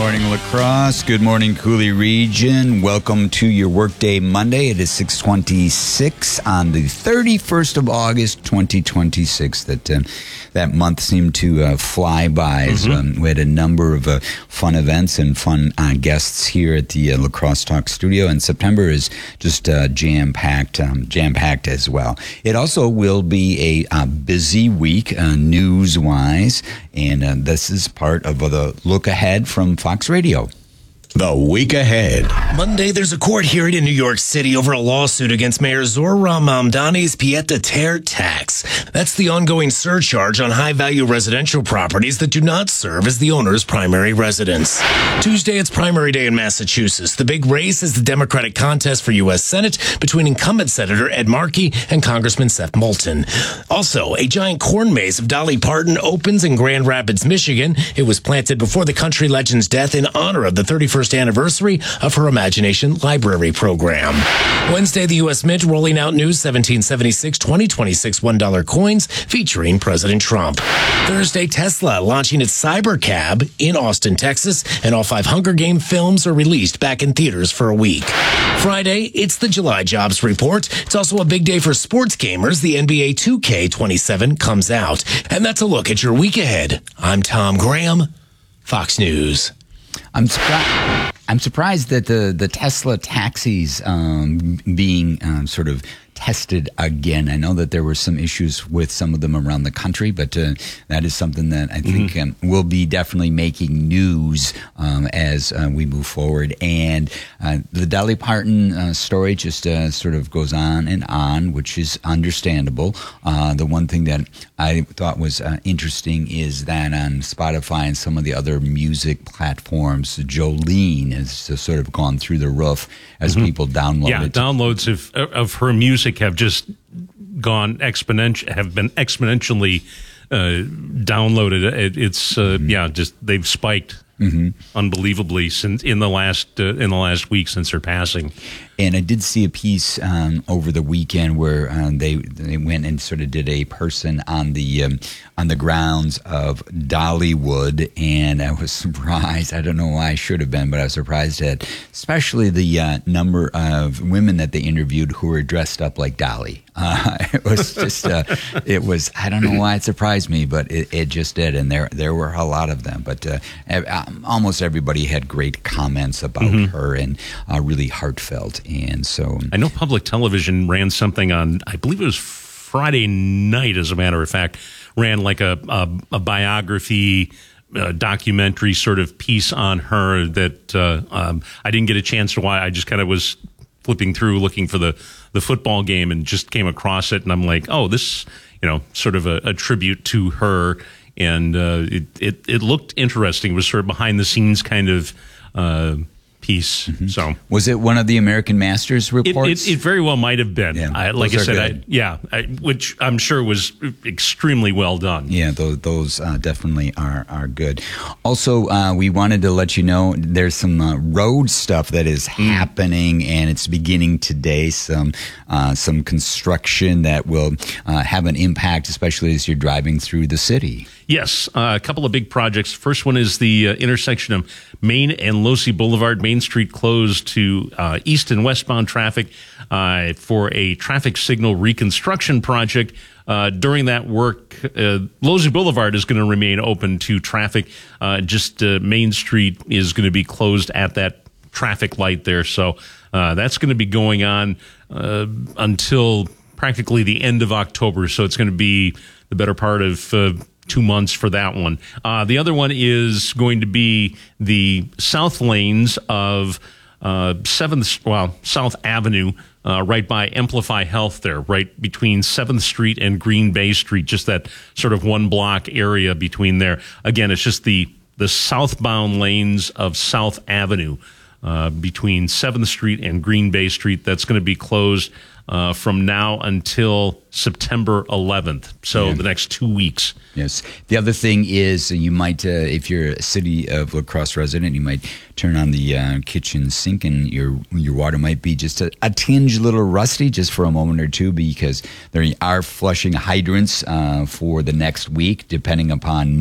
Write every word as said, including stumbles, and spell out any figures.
morning, La Crosse. Good morning, Cooley Region. Welcome to your Workday Monday. It is six twenty-six on the thirty-first of August, twenty twenty-six. That uh, that month seemed to uh, fly by. Mm-hmm. Um, we had a number of uh, fun events and fun uh, guests here at the uh, La Crosse Talk Studio, and September is just uh, jam-packed, um, jam-packed as well. It also will be a uh, busy week uh, news-wise, and uh, this is part of the look ahead from Fox Radio. The week ahead. Monday, there's a court hearing in New York City over a lawsuit against Mayor Zohran Mamdani's pied-à-terre tax. That's the ongoing surcharge on high-value residential properties that do not serve as the owner's primary residence. Tuesday, it's primary day in Massachusetts. The big race is the Democratic contest for U S Senate between incumbent Senator Ed Markey and Congressman Seth Moulton. Also, a giant corn maze of Dolly Parton opens in Grand Rapids, Michigan. It was planted before the country legend's death in honor of the thirty-first anniversary of her Imagination Library program. Wednesday, the U S Mint rolling out new seventeen seventy-six twenty twenty-six one dollar coins featuring President Trump. Thursday, Tesla launching its Cybercab in Austin, Texas, and all five Hunger Game films are released back in theaters for a week. Friday, it's the July jobs report. It's also a big day for sports gamers. The N B A two K twenty-seven comes out. And that's a look at your week ahead. I'm Tom Graham, Fox News. I'm surprised. I'm surprised that the the Tesla taxis um, being um, sort of tested again. I know that there were some issues with some of them around the country, but uh, that is something that I think mm-hmm. um, will be definitely making news um, as uh, we move forward. And uh, the Dolly Parton uh, story just uh, sort of goes on and on, which is understandable. Uh, the one thing that I thought was uh, interesting is that on Spotify and some of the other music platforms, Jolene has sort of gone through the roof as mm-hmm. people download yeah, it. Yeah, downloads of, of her music have just gone exponential, have been exponentially uh, downloaded. It, it's uh, mm-hmm. yeah, just they've spiked mm-hmm. unbelievably since in the last uh, in the last week since her passing. And I did see a piece um, over the weekend where um, they they went and sort of did a person on the um, on the grounds of Dollywood, and I was surprised. I don't know why I should have been, but I was surprised at especially the uh, number of women that they interviewed who were dressed up like Dolly. Uh, it was just uh, it was I don't know why it surprised me, but it, it just did, and there there were a lot of them. But uh, almost everybody had great comments about mm-hmm. her and uh, really heartfelt. And so I know public television ran something on, I believe it was Friday night, as a matter of fact, ran like a, a, a biography, uh, documentary sort of piece on her that uh, um, I didn't get a chance to watch. I just kind of was flipping through looking for the, the football game and just came across it. And I'm like, oh, this, you know, sort of a, a tribute to her. And uh, it, it, it looked interesting. It was sort of behind the scenes kind of uh piece. Mm-hmm. So was it one of the American Masters reports? It, it, it very well might have been. Yeah, I, like I said, I, yeah, I, which I'm sure was extremely well done. Yeah, those, those uh, definitely are are good. Also, uh, we wanted to let you know there's some uh, road stuff that is mm. happening, and it's beginning today. Some uh, some construction that will uh, have an impact, especially as you're driving through the city. Yes, uh, a couple of big projects. First one is the uh, intersection of Main and Losey Boulevard. Main Street closed to uh, east and westbound traffic uh, for a traffic signal reconstruction project. Uh, during that work, uh, Losey Boulevard is going to remain open to traffic. Uh, just uh, Main Street is going to be closed at that traffic light there. So uh, that's going to be going on uh, until practically the end of October. So it's going to be the better part of uh, two months for that one. Uh, the other one is going to be the south lanes of uh, seventh, well, South Avenue, uh, right by Amplify Health there, right between seventh Street and Green Bay Street, just that sort of one block area between there. Again, it's just the, the southbound lanes of South Avenue uh, between seventh Street and Green Bay Street. That's going to be closed Uh, from now until September eleventh, so yeah. the next two weeks. Yes. The other thing is you might, uh, if you're a City of La Crosse resident, you might turn on the uh, kitchen sink and your your water might be just a, a tinge little rusty just for a moment or two, because there are flushing hydrants uh, for the next week, depending upon